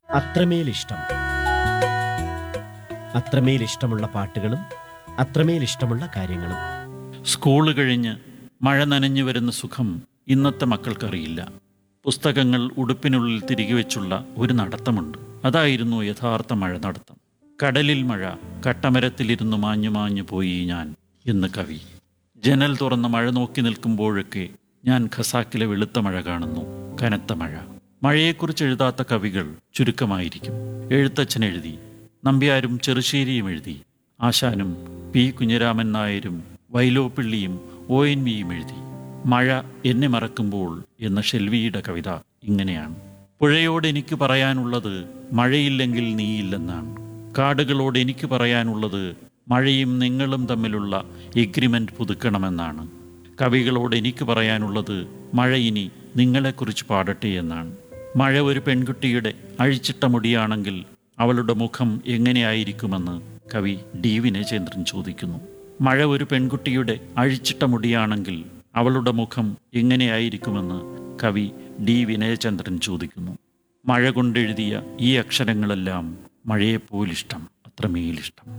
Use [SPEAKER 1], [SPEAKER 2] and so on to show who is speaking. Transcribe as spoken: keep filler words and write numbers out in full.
[SPEAKER 1] അത്രമേൽ ഇഷ്ടം. അത്രമേൽ ഇഷ്ടമുള്ള പാട്ടുകളും അത്രമേൽ ഇഷ്ടമുള്ള കാര്യങ്ങളും.
[SPEAKER 2] സ്കൂള് കഴിഞ്ഞ് മഴ നനഞ്ഞു വരുന്ന സുഖം ഇന്നത്തെ മക്കൾക്കറിയില്ല. പുസ്തകങ്ങൾ ഉടുപ്പിനുള്ളിൽ തിരികെ വെച്ചുള്ള ഒരു നടത്തമുണ്ട്. അതായിരുന്നു യഥാർത്ഥ മഴ നടത്തം. കടലിൽ മഴ, കട്ടമരത്തിലിരുന്ന് മാഞ്ഞു മാഞ്ഞു പോയി ഞാൻ എന്ന് കവി. ജനൽ തുറന്ന് മഴ നോക്കി നിൽക്കുമ്പോഴൊക്കെ ഞാൻ ഖസാക്കിലെ വെളുത്ത മഴ കാണുന്നു, കനത്ത മഴ. മഴയെക്കുറിച്ച് എഴുതാത്ത കവികൾ ചുരുക്കമായിരിക്കും. എഴുത്തച്ഛൻ എഴുതി, നമ്പ്യാരും ചെറുശ്ശേരിയും എഴുതി, ആശാനും പി കുഞ്ഞിരാമൻ നായരും വൈലോപ്പിള്ളിയും ഒ എൻ വിയും എഴുതി. മഴ എന്നെ മറക്കുമ്പോൾ എന്ന ഷെൽവിയുടെ കവിത ഇങ്ങനെയാണ്: പുഴയോട് എനിക്ക് പറയാനുള്ളത് മഴയില്ലെങ്കിൽ നീയില്ലെന്നാണ്. കാടുകളോട് എനിക്ക് പറയാനുള്ളത് മഴയും നിങ്ങളും തമ്മിലുള്ള എഗ്രിമെൻ്റ് പുതുക്കണമെന്നാണ്. കവികളോട് എനിക്ക് പറയാനുള്ളത് മഴ ഇനി നിങ്ങളെക്കുറിച്ച് പാടട്ടെ എന്നാണ്. മഴ ഒരു പെൺകുട്ടിയുടെ അഴിച്ചിട്ട മുടിയാണെങ്കിൽ അവളുടെ മുഖം എങ്ങനെയായിരിക്കുമെന്ന് കവി ഡി വിനയചന്ദ്രൻ ചോദിക്കുന്നു. മഴ ഒരു പെൺകുട്ടിയുടെ അഴിച്ചിട്ട മുടിയാണെങ്കിൽ അവളുടെ മുഖം എങ്ങനെയായിരിക്കുമെന്ന് കവി ഡി വിനയചന്ദ്രൻ ചോദിക്കുന്നു. മഴ കൊണ്ടെഴുതിയ ഈ അക്ഷരങ്ങളെല്ലാം മഴയെപ്പോലിഷ്ടം, അത്രമേലിഷ്ടം.